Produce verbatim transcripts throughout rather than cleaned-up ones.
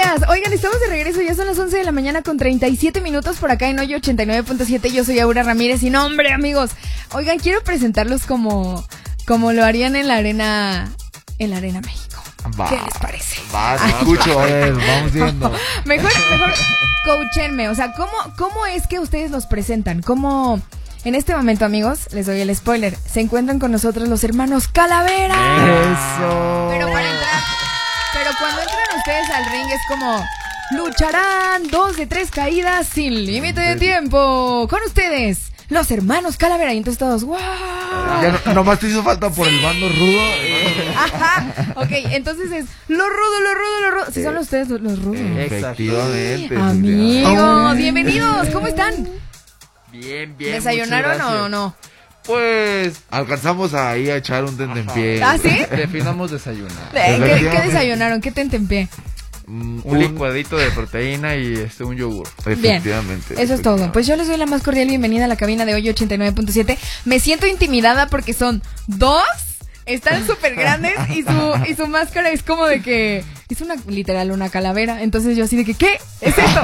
días. Oigan, estamos de regreso, ya son las once de la mañana con treinta y siete minutos por acá en Hoyo ochenta y nueve punto siete. Yo soy Aura Ramírez y no, hombre, amigos. Oigan, quiero presentarlos como, como lo harían en la arena, en la Arena México. Va, ¿qué les parece? Va, te escucho, a ver, vamos viendo. Mejor, mejor, coachenme, o sea, ¿cómo, ¿cómo es que ustedes los presentan? ¿Cómo...? En este momento, amigos, les doy el spoiler. Se encuentran con nosotros los hermanos Calavera. Eso. Pero para entrar, pero cuando entran ustedes al ring es como lucharán dos de tres caídas sin límite de tiempo. Con ustedes, los hermanos Calavera. Y entonces todos, ¡wow! Ya no, nomás te hizo falta por el bando rudo. Ajá. Ok, entonces es lo rudo, lo rudo, lo rudo. Si sí, son ustedes los, los rudos. Efectivamente. Amigos, bienvenidos. ¿Cómo están? Bien, bien. ¿Desayunaron o no? Pues alcanzamos ahí a echar un tentempié. ¿Ah, sí? Definamos desayunar. ¿Qué, ¿Qué desayunaron? ¿Qué tentempié? Mm, un, un licuadito de proteína y este un yogur. Efectivamente. Bien, eso es todo. Pues yo les doy la más cordial bienvenida a la cabina de Hoyo ochenta y nueve punto siete. Me siento intimidada porque son dos, están súper grandes y su, y su máscara es como de que... Es una, literal, una calavera. Entonces yo así de que, ¿qué? ¿Es esto?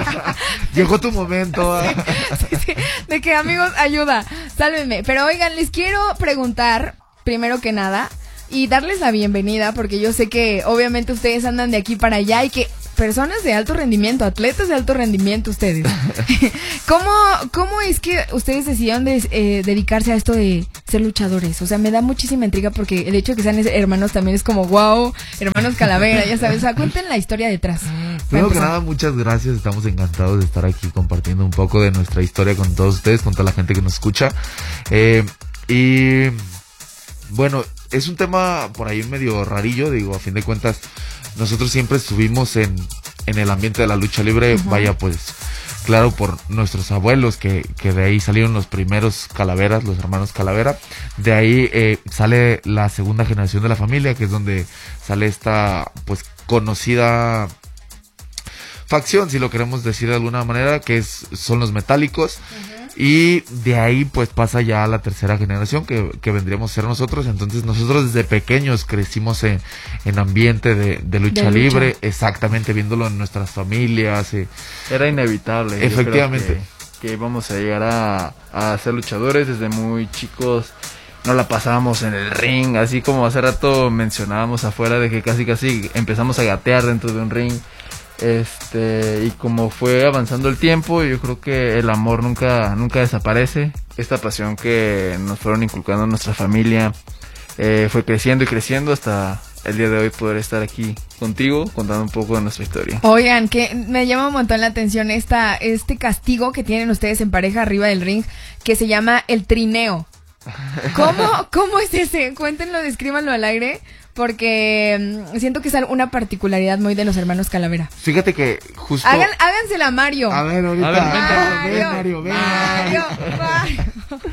Llegó tu momento. Sí, sí, sí. De que, amigos, ayuda, sálvenme. Pero oigan, les quiero preguntar, primero que nada, y darles la bienvenida, porque yo sé que obviamente ustedes andan de aquí para allá y que personas de alto rendimiento, atletas de alto rendimiento ustedes. ¿Cómo, cómo es que ustedes decidieron de, eh, dedicarse a esto de ser luchadores? O sea, me da muchísima intriga porque el hecho de que sean hermanos también es como, wow, hermanos Calavera, ya sabes. O sea, cuenten la historia detrás. Primero que nada, muchas gracias. Estamos encantados de estar aquí compartiendo un poco de nuestra historia con todos ustedes, con toda la gente que nos escucha. Eh, y bueno, es un tema por ahí medio rarillo, digo, a fin de cuentas, nosotros siempre estuvimos en, en el ambiente de la lucha libre, uh-huh. Vaya, pues, claro, por nuestros abuelos, que, que de ahí salieron los primeros Calaveras, los hermanos Calavera. De ahí eh, sale la segunda generación de la familia, que es donde sale esta, pues, conocida facción, si lo queremos decir de alguna manera, que es son los metálicos. Uh-huh. Y de ahí pues pasa ya a la tercera generación que, que vendríamos a ser nosotros. Entonces nosotros desde pequeños crecimos en, en ambiente de, de lucha de libre, lucha. Exactamente, viéndolo en nuestras familias. Eh. Era inevitable. Efectivamente. Que, que íbamos a llegar a, a ser luchadores desde muy chicos. No la pasábamos en el ring, así como hace rato mencionábamos afuera de que casi casi empezamos a gatear dentro de un ring. Este, y como fue avanzando el tiempo, yo creo que el amor nunca nunca desaparece. Esta pasión que nos fueron inculcando en nuestra familia eh, fue creciendo y creciendo hasta el día de hoy poder estar aquí contigo contando un poco de nuestra historia. Oigan, que me llama un montón la atención esta este castigo que tienen ustedes en pareja arriba del ring, que se llama el trineo. ¿Cómo, cómo es ese? Cuéntenlo, descríbanlo al aire. Porque um, siento que es una particularidad muy de los hermanos Calavera. Fíjate que justo... Hagan, hágansela a Mario. A ver, ahorita. A ver, Mario, Mario, ven, Mario, Mario. Mario.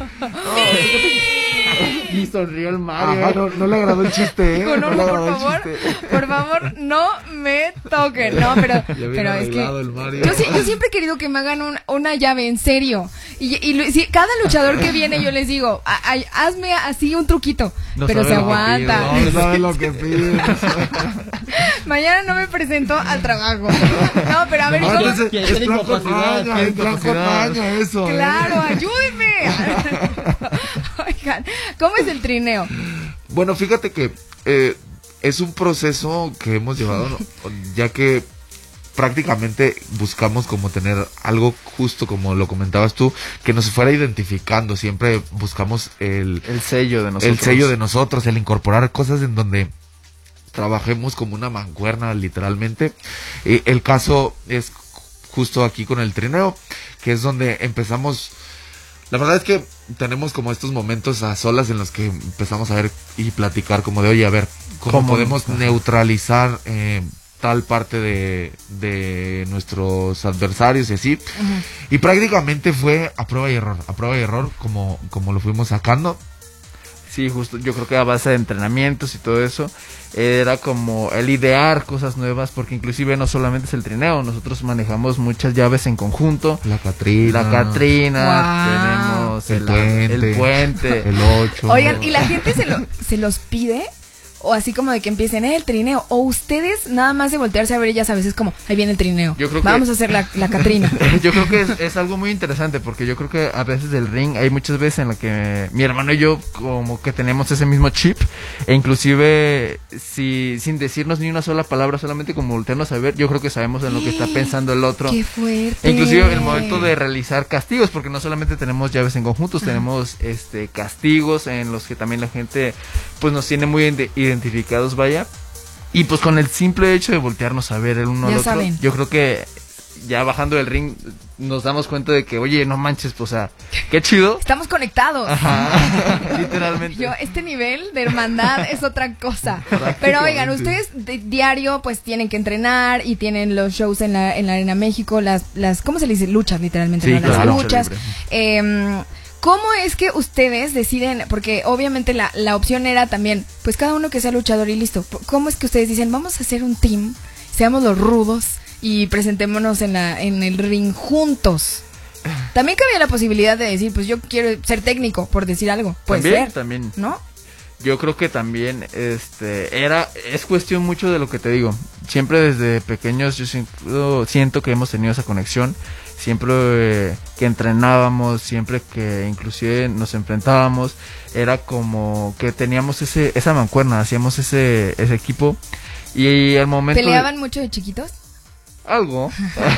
Y sonrió el Mario. Ajá, no, no le agradó el chiste, ¿eh? No, no, no, por favor, por favor, no me toquen. No, pero, pero es que yo, yo siempre he querido que me hagan un, una llave, en serio. Y, y si, cada luchador que viene yo les digo, a, a, hazme así un truquito, no pero se aguanta. No sabe lo que pide. Mañana no me presento al trabajo. No, pero a ver, no, ¿cómo? Entonces, es plan copaña, es plan copaña eso. Claro, ¿eh? Ayúdenme. Oigan, ¿cómo es el trineo? Bueno, fíjate que eh, es un proceso que hemos llevado, ¿no? Ya que prácticamente buscamos como tener algo justo como lo comentabas tú, que nos fuera identificando. Siempre buscamos el, el sello de nosotros. El sello de nosotros, el incorporar cosas en donde trabajemos como una mancuerna, literalmente. Eh, el caso es justo aquí con el trineo, que es donde empezamos. La verdad es que tenemos como estos momentos a solas en los que empezamos a ver y platicar como de, oye, a ver, ¿cómo, ¿Cómo? podemos neutralizar eh, tal parte de, de nuestros adversarios y así? Uh-huh. Y prácticamente fue a prueba y error, a prueba y error como, como lo fuimos sacando. Sí, justo, yo creo que a base de entrenamientos y todo eso, era como el idear cosas nuevas, porque inclusive no solamente es el trineo, nosotros manejamos muchas llaves en conjunto. La Catrina. La Catrina, wow. Tenemos el, el puente, el puente, el ocho. Oigan, ¿y la gente se, lo, se los pide? o así como de que empiecen eh, el trineo, o ustedes nada más de voltearse a ver, ya sabes, es como, ahí viene el trineo, Yo creo vamos que- a hacer la, la Catrina. Yo creo que es, es algo muy interesante porque yo creo que a veces del ring hay muchas veces en la que mi hermano y yo como que tenemos ese mismo chip e inclusive si sin decirnos ni una sola palabra, solamente como voltearnos a ver, yo creo que sabemos en lo que está pensando el otro. ¡Qué fuerte! E inclusive el momento de realizar castigos, porque no solamente tenemos llaves en conjuntos, Ajá. tenemos este castigos en los que también la gente pues nos tiene muy ide- identificados, vaya. Y pues con el simple hecho de voltearnos a ver el uno Ya al otro, saben. yo creo que ya bajando del ring nos damos cuenta de que, oye, no manches, pues, o sea, qué chido. Estamos conectados. Ajá, literalmente. Yo, este nivel de hermandad es otra cosa. Pero oigan, ustedes de diario pues tienen que entrenar y tienen los shows en la, en la Arena México, las, las, ¿cómo se le dice? Luchas, literalmente, Sí, ¿no? Las claro, luchas. lucha Eh, ¿Cómo es que ustedes deciden? Porque obviamente la, la opción era también, pues cada uno que sea luchador y listo. ¿Cómo es que ustedes dicen, vamos a hacer un team, seamos los rudos y presentémonos en, la, en el ring juntos? También cabía la posibilidad de decir, pues yo quiero ser técnico, por decir algo. Puede También, ser, también. ¿no? Yo creo que también este era es cuestión mucho de lo que te digo. Siempre desde pequeños yo siento, siento que hemos tenido esa conexión. Siempre eh, que entrenábamos, siempre que inclusive nos enfrentábamos, era como que teníamos ese esa mancuerna, hacíamos ese ese equipo y al momento de- ¿Peleaban mucho de chiquitos? algo.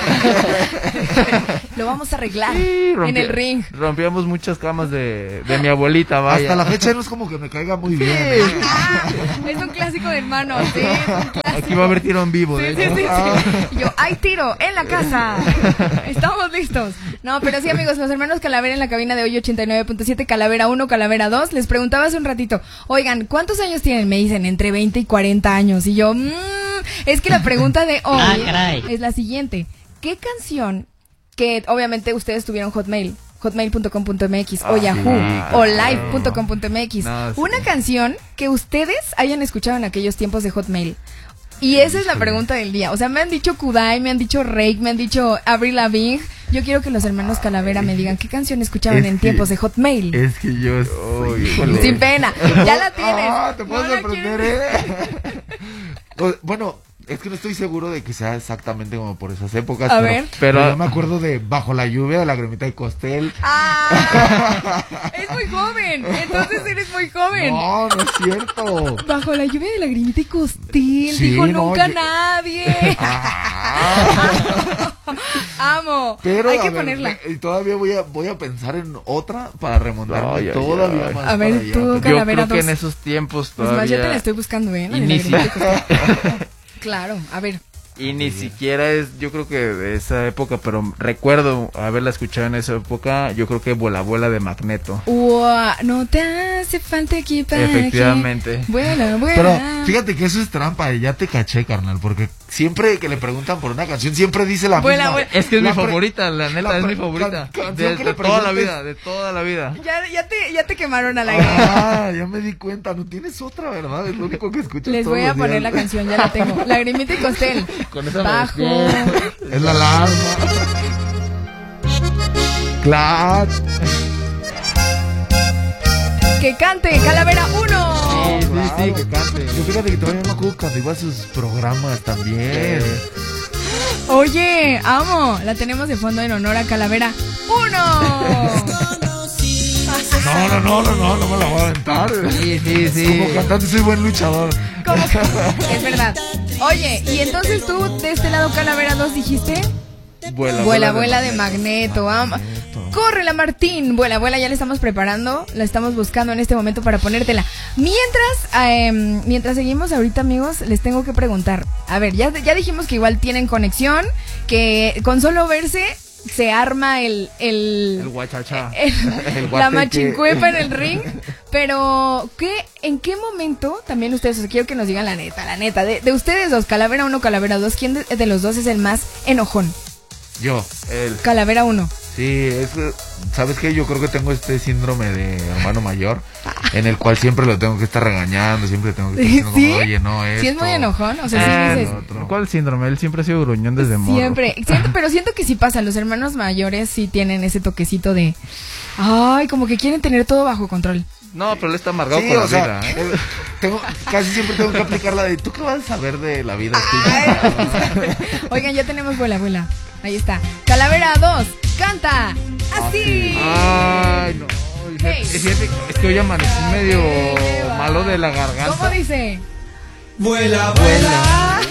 Lo vamos a arreglar Sí, en rompí- el ring. Rompíamos muchas camas de, de mi abuelita, vaya. Hasta la fecha no es como que me caiga muy bien. ¿eh? Ah, es un clásico de hermanos, sí, es un clásico. Aquí va a haber tiro en vivo, Sí, de sí, hecho. sí, sí. Y yo, hay tiro en la casa. Estamos listos. No, pero sí, amigos, los hermanos Calavera en la cabina de hoy ochenta y nueve punto siete, Calavera uno, Calavera dos. Les preguntaba hace un ratito, oigan, ¿cuántos años tienen? Me dicen, entre veinte y cuarenta años. Y yo, mmm, es que la pregunta de hoy Ah, caray. es la siguiente. ¿Qué canción, que obviamente ustedes tuvieron Hotmail, hotmail punto com punto mx o Ah, Yahoo sí, o claro. live punto com punto mx, No, sí. una canción que ustedes hayan escuchado en aquellos tiempos de Hotmail? Y esa es la pregunta del día. O sea, me han dicho Kudai, me han dicho Rake, me han dicho Avril Lavigne. Yo quiero que los hermanos Calavera me digan qué canción escuchaban Es en que- tiempos de Hotmail. Es que yo soy... híjole. Sin pena, ya la tienes. Ah, te puedo No la sorprender, quieres. ¿eh? Pues, bueno, es que no estoy seguro de que sea exactamente como por esas épocas. A pero, ver. Pero Pero- yo me acuerdo de Bajo la lluvia, de Lagrimita y Costel. Ah, es muy joven. Entonces eres muy joven. No, no es cierto. Bajo la lluvia de lagrimita y costel, Sí, dijo no, nunca yo- nadie. Ah, Amo. pero Hay a que ver, ponerla. me- y todavía voy a, voy a pensar en otra para remontarme Ay, ay, todavía ay. más. A ver, para allá. tú, Yo Calavera creo que dos. en esos tiempos Pues más, yo te la todavía estoy buscando, ¿eh? La Y de ni Lagrimita y Costel. Claro, a ver. y ni siquiera es, yo creo que de esa época, pero recuerdo haberla escuchado en esa época, yo creo que Vuela Vuela de Magneto. Ua, no te hace falta equipaje. Efectivamente. Vuela, vuela. Pero fíjate que eso es trampa, y ya te caché, carnal, porque siempre que le preguntan por una canción, siempre dice la Vuela, misma. vuela. Es que es La mi pre- favorita, la neta, la es pre- mi favorita. can- canción De, que de le toda la preguntes- vida, de toda la vida. Ya, ya, te, ya te quemaron al aire. Ah, ya me di cuenta, no tienes otra, ¿verdad? Es lo único que escuchas. Les todos voy a los poner días. la canción, ya la tengo. Lagrimita y Costel. Con esa me Bajo. despierto. Es la alarma. Claro. Que cante, Calavera uno. Sí, sí, sí, Claro. que cante. Yo fíjate que todavía me acuerdo cuando iba a sus programas también. Oye, amo. La tenemos de fondo en honor a Calavera uno. No, no, no, no, no, no me la voy a aventar. Sí, sí, sí. Como cantante soy buen luchador. ¿Cómo que? Es verdad. Oye, y entonces tú de este lado Calavera dos dijiste Vuela, Vuela, vuela de Magneto. Ama. Corre la Martín. Vuela, vuela, ya la estamos preparando. La estamos buscando en este momento para ponértela. Mientras, eh, mientras seguimos ahorita, amigos, les tengo que preguntar. A ver, ya, ya dijimos que igual tienen conexión, que con solo verse se arma el... el, El guachachá. el- El la guateque. machincuepa en el ring. Pero, ¿qué, ¿en qué momento también ustedes, o sea, quiero que nos digan la neta, la neta, de, de ustedes dos, Calavera uno, Calavera dos, ¿quién de, de los dos es el más enojón? Yo. El, Calavera uno. Sí, es que, ¿sabes qué? Yo creo que tengo este síndrome de hermano mayor, en el cual siempre lo tengo que estar regañando, siempre tengo que estar diciendo ¿Sí? como, oye, no, esto. Sí es muy enojón, o sea, sí Ah, dices... otro. ¿Cuál síndrome? Él siempre ha sido gruñón desde morro. Siempre, siento, pero siento que sí pasa, los hermanos mayores sí tienen ese toquecito de... Ay, como que quieren tener todo bajo control. No, pero él está amargado Sí, con la o sea, vida, ¿eh? eh, tengo, casi siempre tengo que aplicar la de, ¿tú qué vas a saber de la vida? Ay, oigan, ya tenemos vuela, vuela. Ahí está. Calavera dos, canta así. Ay, no. Hey. Fíjate, es que hoy amanecí medio malo de la garganta. ¿Cómo dice? Vuela, vuela.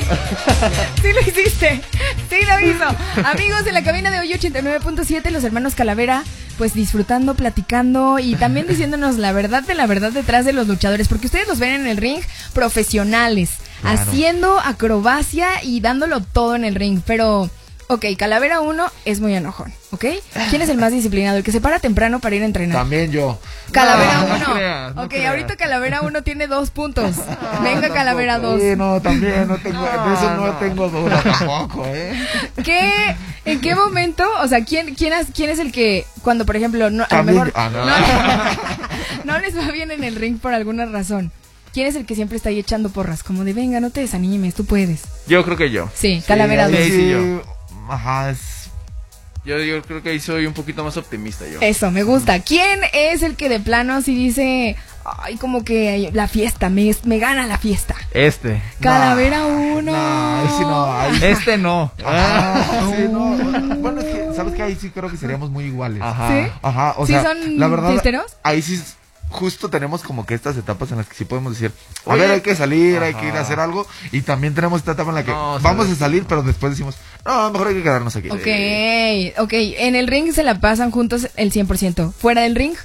Sí lo hiciste, sí lo hizo. Amigos, en la cabina de hoy ochenta y nueve punto siete, los hermanos Calavera, pues disfrutando, platicando y también diciéndonos la verdad de la verdad detrás de los luchadores, porque ustedes los ven en el ring profesionales, Claro. haciendo acrobacia y dándolo todo en el ring, pero... Ok, Calavera uno es muy enojón, ¿ok? ¿Quién es el más disciplinado? El que se para temprano para ir a entrenar. También yo. Calavera No, no uno. creas, no ok, creas. ahorita Calavera uno tiene dos puntos. Venga, Calavera dos. Sí, no, también, no tengo, No, de eso no, no. tengo duda tampoco, ¿eh? ¿Qué, ¿En qué momento? O sea, ¿quién, quién, es, quién es el que cuando, por ejemplo, no, a lo También- mejor ah, no. no, no les va bien en el ring por alguna razón? ¿Quién es el que siempre está ahí echando porras? Como de, venga, no te desanimes, tú puedes. Yo creo que yo. Sí, Calavera Sí, dos. ahí sí yo. Ajá, es... Yo, yo creo que ahí soy un poquito más optimista yo. Eso, me gusta. ¿Quién es el que de plano así dice, ay, como que la fiesta, me, me gana la fiesta? Este. Calavera uno. No, ahí sí no, ahí... Este no. Ajá, sí, no. Bueno, es que, ¿sabes qué? Ahí sí creo que seríamos muy iguales. Ajá. ¿Sí? Ajá, o ¿Sí sea, son la verdad, fiesteros? ahí sí justo tenemos como que estas etapas en las que sí podemos decir, a Oye, ver, hay que salir, hay ajá. que ir a hacer algo, y también tenemos esta etapa en la que No, vamos sabes. a salir, pero después decimos, no, mejor hay que quedarnos aquí. Ok, ok. En el ring se la pasan juntos el cien por ciento. ¿Fuera del ring?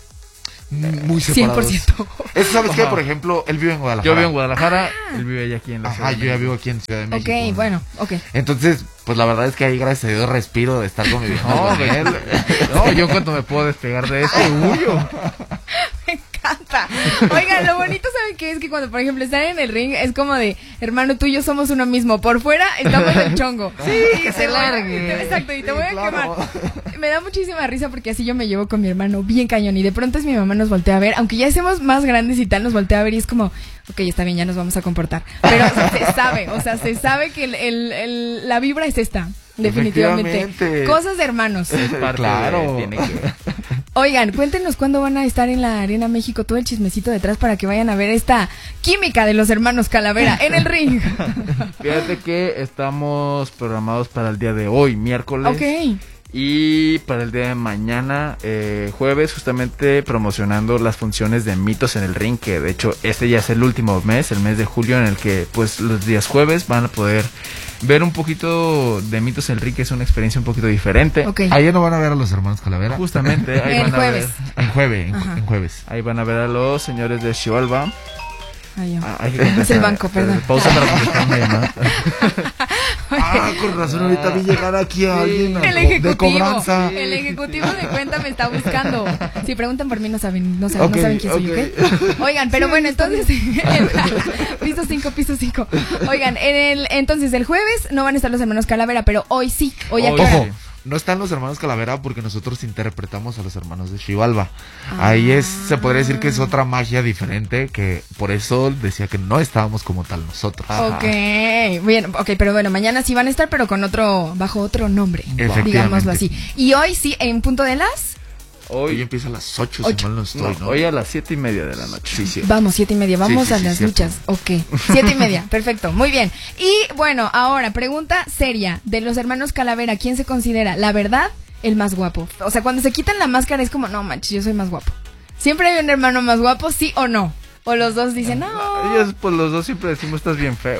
Muy cien separados. por ciento. Eso, ¿sabes qué? Ajá. Por ejemplo, él vive en Guadalajara. Yo vivo en Guadalajara, él vive ya aquí en la Ajá, Ciudad de yo ya México. vivo aquí en Ciudad de México. Ok, bueno, ok. Entonces, pues la verdad es que ahí, gracias a Dios, respiro de estar conviviendo No, con él. no, yo cuando me puedo despegar de este huyo. Me encanta. Oigan, lo bonito, ¿saben qué? Es que cuando, por ejemplo, están en el ring, es como de, hermano, tú y yo somos uno mismo. Por fuera, estamos del chongo. Sí, que se te voy a- largue. te- Exacto, y te Sí, voy a claro. quemar. Me da muchísima risa porque así yo me llevo con mi hermano bien cañón. Y de pronto es mi mamá nos voltea a ver, aunque ya estemos más grandes y tal, nos voltea a ver y es como, ok, está bien, ya nos vamos a comportar. Pero se sabe, o sea, se sabe que el, el- el- la vibra es esta. Definitivamente. Efectivamente. Cosas de hermanos. Es parte Claro. de- tiene que- Oigan, cuéntenos cuándo van a estar en la Arena México, todo el chismecito detrás para que vayan a ver esta química de los hermanos Calavera en el ring. Fíjate que estamos programados para el día de hoy, miércoles. Ok. Y para el día de mañana, eh, jueves, justamente promocionando las funciones de Mitos en el Ring, que de hecho este ya es el último mes, el mes de julio, en el que pues los días jueves van a poder ver un poquito de Mitos en el Ring, que es una experiencia un poquito diferente. Ok. Ahí no van a ver a los hermanos Calavera. Justamente, ahí El van a jueves. ver, En jueves, en, Ajá. en jueves. ahí van a ver a los señores de Xibalba. Ay, yo. Ah, hay que contestar. Es el banco, perdón. Pausa para contestar una llamada. Ah, con razón, ahorita vi llegar aquí a alguien El de ejecutivo, cobranza. el ejecutivo de cuenta me está buscando. Si preguntan por mí no saben, no saben, Ok, no saben quién soy, ok. ¿ok? Oigan, pero bueno, entonces, piso cinco, piso cinco. Oigan, en el, entonces el jueves no van a estar los hermanos Calavera, pero hoy sí, hoy a Hoy qué hora? Ojo, no están los hermanos Calavera porque nosotros interpretamos a los hermanos de Xibalba. Ahí es, se podría decir que es otra magia diferente, que por eso decía que no estábamos como tal nosotros. Ok, bien, ok, pero bueno, mañana sí van a estar, pero con otro, bajo otro nombre, Efectivamente. digámoslo así. Y hoy sí, en punto de las, Hoy Hoy, empieza a las ocho, Ocho. si mal no estoy, no, ¿no? hoy a las siete y media de la noche. Sí, sí. vamos, siete y media, vamos Sí, sí, a sí, las cierto. luchas, ok, siete y media, perfecto, muy bien. Y bueno, ahora, pregunta seria, de los hermanos Calavera, ¿quién se considera, la verdad, el más guapo? O sea, cuando se quitan la máscara es como, no manches, yo soy más guapo. ¿Siempre hay un hermano más guapo, sí o no? O los dos dicen, no. Ellos, pues los dos siempre decimos, estás bien feo.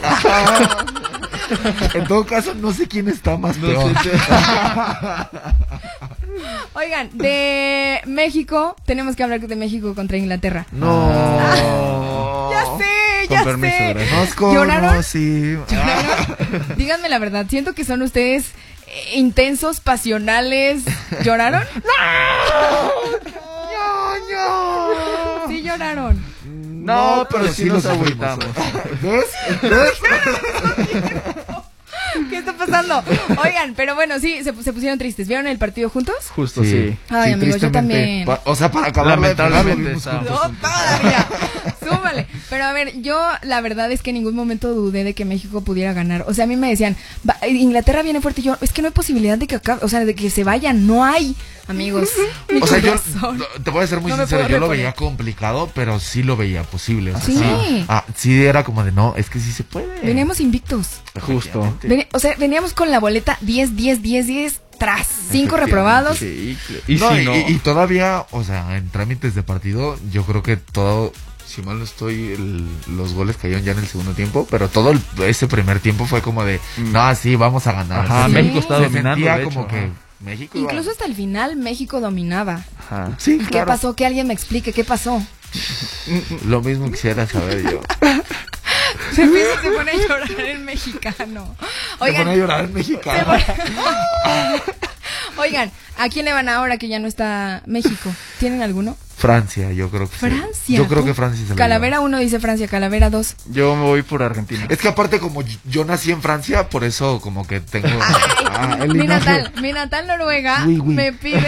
En todo caso, no sé quién está más No peor. sé, Oigan, de México, tenemos que hablar de México contra Inglaterra. No. Ya sé, Con ya permiso, sé. gracias. Nos ¿Lloraron? conocí. ¿Lloraron? Díganme la verdad, siento que son ustedes eh, intensos, pasionales. ¿Lloraron? No, Sí lloraron. No, pero sí nos sufrimos. agüitamos. ¿Ves? ¿Ves? ¿Qué está pasando? Oigan, pero bueno, sí, se, se pusieron tristes. ¿Vieron el partido juntos? Justo, sí. Ay, amigos, yo tristemente. también. Pa- o sea, para acabar Lamentablemente vimos estábamos. juntos. No, todavía. Súmale. Pero a ver, yo la verdad es que en ningún momento dudé de que México pudiera ganar. O sea, a mí me decían, "Va, Inglaterra viene fuerte", y yo, es que no hay posibilidad de que acabe, o sea, de que se vayan, no hay, amigos. Mi O sea, yo corazón. te voy a ser muy No me sincero, puedo yo lo reponer. veía complicado, pero sí lo veía posible. O sea, Sí. sí, ah, sí era como de no, es que sí se puede. Veníamos invictos. Justo. Veni- o sea, veníamos con la boleta diez, diez, diez, diez, tras. Cinco Efectivamente, reprobados. Sí, y No, si y, no, y- y todavía, o sea, en trámites de partido, yo creo que todo, si mal no estoy, el- los goles cayeron ya en el segundo tiempo, pero todo el- ese primer tiempo fue como de, Mm. no, sí, vamos a ganar. Ajá, Sí. México está Se dominando, sentía de hecho, como que ajá. México iba- Incluso hasta el final México dominaba. Ajá. Sí, ¿Qué claro. pasó? Que alguien me explique qué pasó. Lo mismo quisiera saber yo. Se, empieza- se pone a llorar el mexicano. Me pone a Oigan, llorar el mexicano. oigan, ¿a quién le van ahora que ya no está México? ¿Tienen alguno? Francia, yo creo que sí. Francia. Yo creo ¿Tú? que Francia se lo Calavera uno dice Francia, Calavera dos. Yo me voy por Argentina. lleva. Es que aparte como yo- yo nací en Francia, por eso como que tengo ah, el Mi linaje. natal, mi natal Noruega Oui, oui. me pide.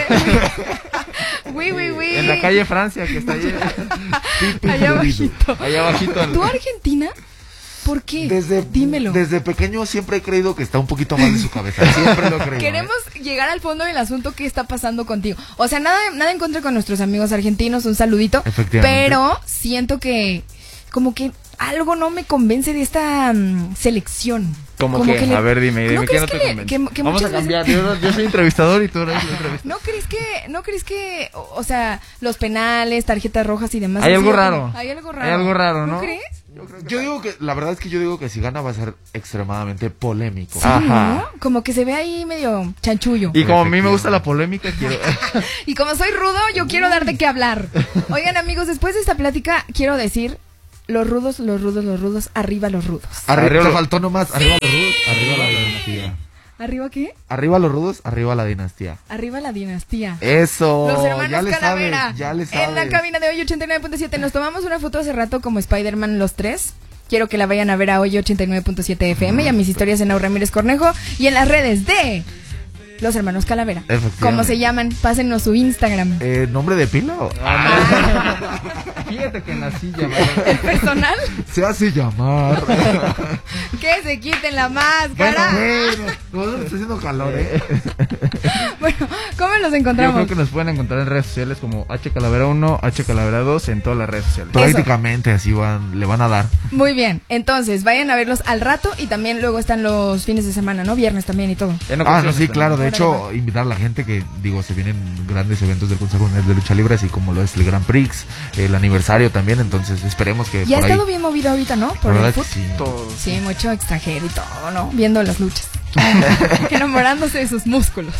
Oui, oui, oui. En la calle Francia, que está ahí. Allá abajito. Allá abajito. en- ¿Tú Argentina? ¿Por qué? Desde, Dímelo. desde pequeño siempre he creído que está un poquito mal de su cabeza. Siempre lo he creído. Queremos ¿eh? llegar al fondo del asunto que está pasando contigo. O sea, nada, nada en contra con nuestros amigos argentinos, un saludito. Efectivamente. Pero siento que como que algo no me convence de esta mm, selección. Como que, le- a ver, dime, ¿No dime, ¿qué crees no te que le- convence? que- que Vamos a muchas veces- cambiar. Yo, yo soy entrevistador y tú eres la entrevistadora. ¿No crees que, no crees que, o, o sea, los penales, tarjetas rojas y demás? Hay han algo sido raro. como- Hay algo raro. Hay algo raro, ¿no? crees? Yo digo que, la verdad es que yo digo que si gana va a ser extremadamente polémico. Sí, Ajá. ¿no? Como que se ve ahí medio chanchullo. Y como a mí me gusta la polémica, quiero... Y como soy rudo, yo quiero dar de qué hablar. Oigan, amigos, después de esta plática, quiero decir, los rudos, los rudos, los rudos, arriba los rudos. Arriba, Arriba te lo- faltó nomás. Arriba los rudos, arriba la dinastía. ¿Arriba qué? Arriba los rudos, arriba la dinastía. Arriba la dinastía. Eso. Los hermanos ya le Calavera. sabes, ya le sabes. En la cabina de hoy ochenta y nueve punto siete. Nos tomamos una foto hace rato como Spider-Man los tres. Quiero que la vayan a ver a hoy ochenta y nueve punto siete F M y a mis historias en Au Ramírez Cornejo y en las redes de los hermanos Calavera. Efectivamente. ¿Cómo se llaman? Pásennos su Instagram. Eh, ¿Nombre de pila? o- Fíjate que nací llamado. ¿El personal? Se hace llamar. Que se quiten la bueno, máscara. bueno. Nosotros está haciendo calor, ¿eh? Bueno, ¿cómo nos Yo encontramos? creo que nos pueden encontrar en redes sociales como H Calavera uno, H Calavera dos en todas las redes sociales. Prácticamente así van, le van a dar. Muy bien, entonces vayan a verlos al rato y también luego están los fines de semana, ¿no? Viernes también y todo. En Ah, no, ocasiones sí, también. claro. De Órale, hecho, invitar a la gente que, digo, se vienen grandes eventos del Consejo Mundial de Lucha Libre, así como lo es el Grand Prix, el aniversario también. Entonces, esperemos que Y ha por ahí. estí bien movido ahorita, ¿no? Por La el verdad fut. que sí. Todos. Sí, mucho extranjero y todo, ¿no? Viendo las luchas. Enamorándose de sus músculos.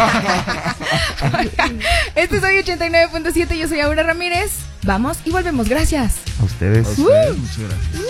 Este es hoy ochenta y nueve punto siete. Yo soy Aura Ramírez. Vamos y volvemos. Gracias. A ustedes. A ustedes, muchas gracias.